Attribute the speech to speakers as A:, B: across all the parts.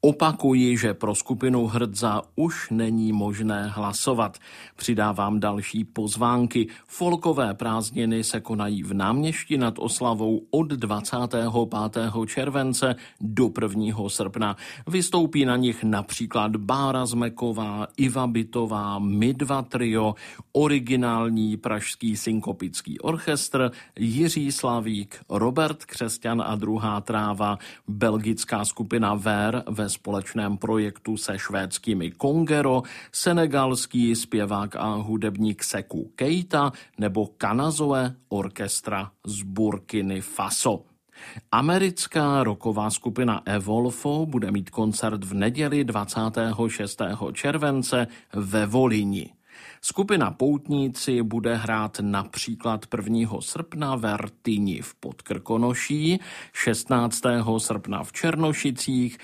A: Opakuji, že pro skupinu Hrdza už není možné hlasovat. Přidávám další pozvánky. Folkové prázdniny se konají v Náměšti nad Oslavou od 25. července do 1. srpna. Vystoupí na nich například Bára Zmeková, Iva Bytová, My2 Trio, originální pražský synkopický orchestr, Jiří Slavík, Robert Křesťan a druhá tráva, belgická skupina Ver ve společném projektu se švédskými Kongero, senegalský zpěvák a hudebník Sekou Keita nebo Kanazoe orchestra z Burkiny Faso. Americká rocková skupina Evolfo bude mít koncert v neděli 26. července ve Volyni. Skupina Poutníci bude hrát například 1. srpna ve Rtyni v Podkrkonoší, 16. srpna v Černošicích,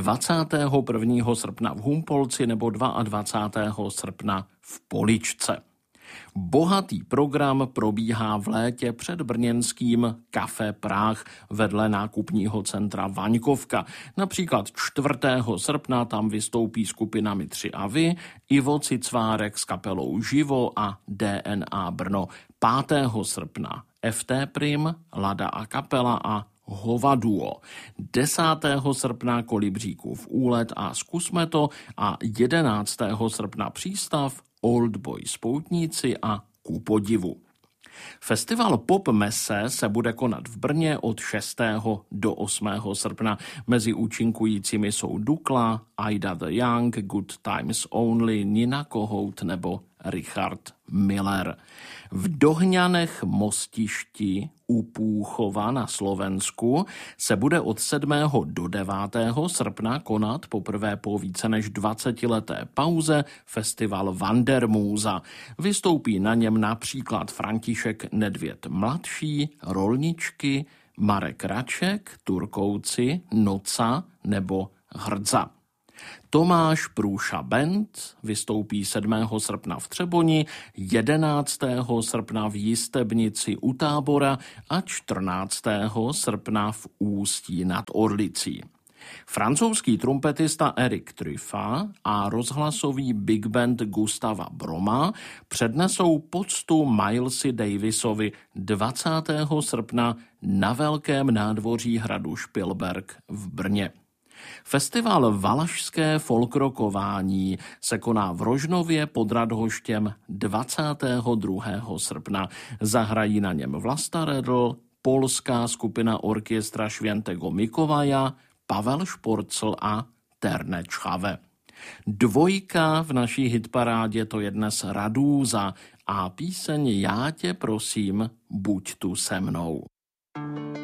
A: 21. srpna v Humpolci nebo 22. srpna v Poličce. Bohatý program probíhá v létě před brněnským Café Práh vedle nákupního centra Vaňkovka. Například 4. srpna tam vystoupí skupinami 3 a vy, Ivo Cicvárek s kapelou Živo a DNA Brno. 5. srpna FT Prim, Lada a kapela a Hovaduo. 10. srpna Kolibříkův úlet a Zkusme to a 11. srpna Přístav, Old Boys Poutníci a Ku podivu. Festival Pop Messe se bude konat v Brně od 6. do 8. srpna. Mezi účinkujícími jsou Dukla, Aida the Young, Good Times Only, Nina Kohout nebo Richard Miller. V Dohňanech Mostišti u Púchova na Slovensku se bude od 7. do 9. srpna konat poprvé po více než 20leté pauze festival Vandermúza. Vystoupí na něm například František Nedvěd mladší, Rolničky, Marek Raček, Turkouci, Noca nebo Hrdza. Tomáš Průša Band vystoupí 7. srpna v Třeboni, 11. srpna v Jistebnici u Tábora a 14. srpna v Ústí nad Orlicí. Francouzský trumpetista Eric Truffat a rozhlasový big band Gustava Broma přednesou poctu Milesi Davisovi 20. srpna na Velkém nádvoří hradu Špilberk v Brně. Festival Valašské folkrokování se koná v Rožnově pod Radhoštěm 22. srpna. Zahrají na něm Vlasta Redl, polská skupina orchestra Świętego Mikołaja, Pavel Šporcl a Terne Čchave. 2 v naší hitparádě to je dnes Radúza a píseň Já tě prosím, buď tu se mnou.